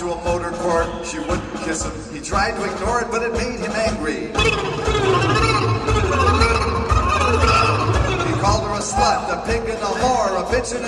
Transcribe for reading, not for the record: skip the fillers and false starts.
to a motor court. She wouldn't kiss him. He tried to ignore it, but it made him angry. He called her a slut, a pig and a whore, a bitch and a